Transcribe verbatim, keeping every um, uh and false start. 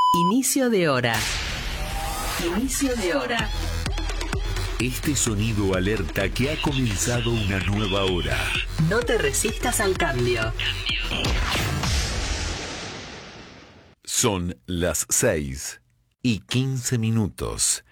Inicio de hora. Inicio de hora. Este sonido alerta que ha comenzado una nueva hora. No te resistas al cambio. Son las seis y quince minutos.